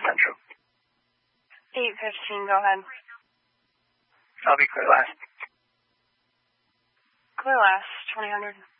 Central. 8:15, go ahead. I'll be clear last. Clear last, 2000.